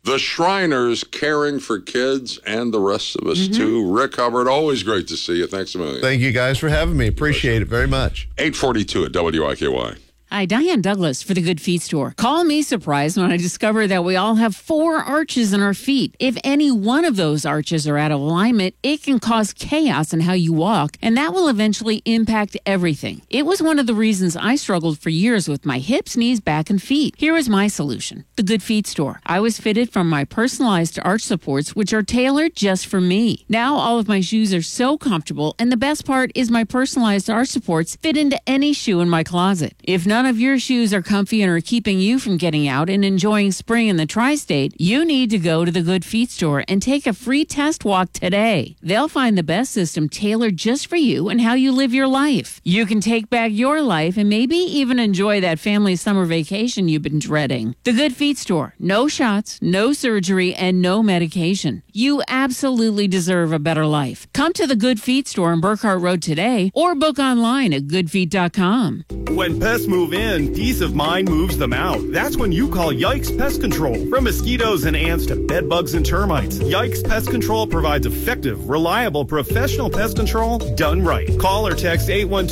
The Shriners, caring for kids and the rest of us, too. Rick Hubbard, always great to see you. Thanks a million. Thank you guys for having me. Appreciate it very much. 842 at WIKY. Hi, Diane Douglas for the Good Feet Store. Call me surprised when I discover that we all have 4 arches in our feet. If any one of those arches are out of alignment, it can cause chaos in how you walk, and that will eventually impact everything. It was one of the reasons I struggled for years with my hips, knees, back, and feet. Here is my solution. The Good Feet Store. I was fitted from my personalized arch supports, which are tailored just for me. Now all of my shoes are so comfortable, and the best part is my personalized arch supports fit into any shoe in my closet. If none of your shoes are comfy and are keeping you from getting out and enjoying spring in the tri-state, you need to go to the Good Feet Store and take a free test walk today. They'll find the best system tailored just for you and how you live your life. You can take back your life and maybe even enjoy that family summer vacation you've been dreading. The Good Feet Store. No shots, no surgery, and no medication. You absolutely deserve a better life. Come to the Good Feet Store on Burkhart Road today or book online at goodfeet.com. When pests move in, peace of mind moves them out. That's when you call Yikes Pest Control. From mosquitoes and ants to bed bugs and termites, Yikes Pest Control provides effective, reliable, professional pest control done right. Call or text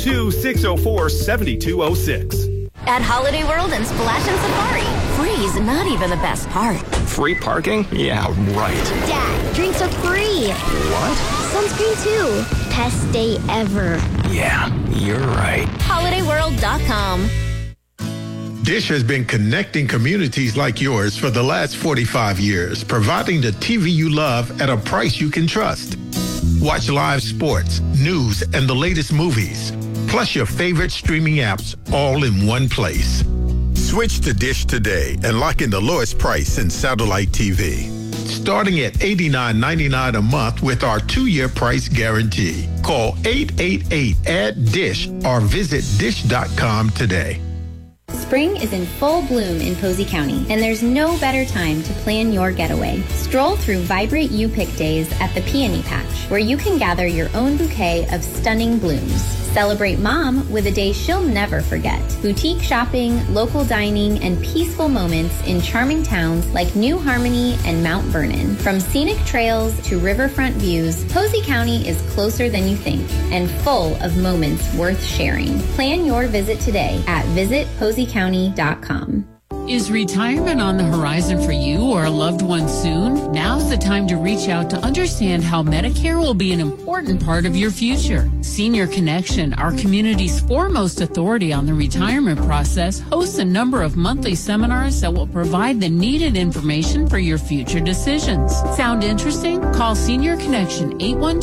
812-604-7206. At Holiday World and Splash and Safari, free's not even the best part. Free parking? Yeah, right. Dad, drinks are free. What? Sunscreen too. Best day ever. Yeah, you're right. HolidayWorld.com. Dish has been connecting communities like yours for the last 45 years, providing the TV you love at a price you can trust. Watch live sports, news, and the latest movies, plus your favorite streaming apps all in one place. Switch to Dish today and lock in the lowest price in satellite TV. Starting at $89.99 a month with our 2-year price guarantee. Call 888-ADD-DISH or visit dish.com today. Spring is in full bloom in Posey County, and there's no better time to plan your getaway. Stroll through vibrant U-Pick days at the Peony Patch, where you can gather your own bouquet of stunning blooms. Celebrate Mom with a day she'll never forget. Boutique shopping, local dining, and peaceful moments in charming towns like New Harmony and Mount Vernon. From scenic trails to riverfront views, Posey County is closer than you think and full of moments worth sharing. Plan your visit today at visitposeycounty.com. Is retirement on the horizon for you or a loved one soon? Now's the time to reach out to understand how Medicare will be an important part of your future. Senior Connection, our community's foremost authority on the retirement process, hosts a number of monthly seminars that will provide the needed information for your future decisions. Sound interesting? Call Senior Connection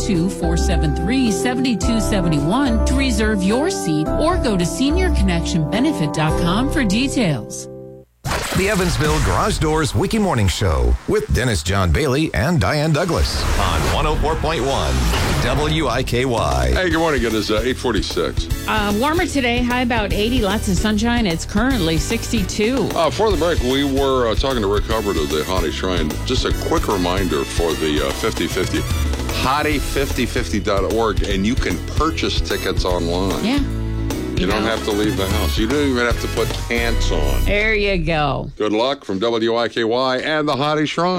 812-473-7271 to reserve your seat or go to seniorconnectionbenefit.com for details. The Evansville Garage Doors Wiki Morning Show with Dennis John Bailey and Diane Douglas on 104.1 WIKY. Hey, good morning. It is 846. Warmer today, high about 80, lots of sunshine. It's currently 62. For the break, we were talking to Rick Hubbard of the Hottie Shrine. Just a quick reminder for the 50-50, hottie5050.org, and you can purchase tickets online. Yeah. You don't have to leave the house. You don't even have to put pants on. There you go. Good luck from WIKY and the Hottie Shrine.